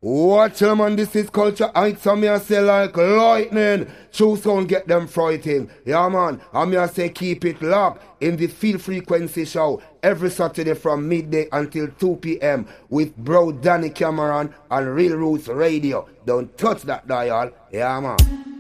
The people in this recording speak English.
Watch them, man, this is culture. I some me I say like lightning. True sound get them frightened. Yeah, man. And me I say keep it locked in the Feel Frequency show every Saturday from midday until 2 p.m. with bro Danny Cameron and Real Roots Radio. Don't touch that dial. Yeah, man.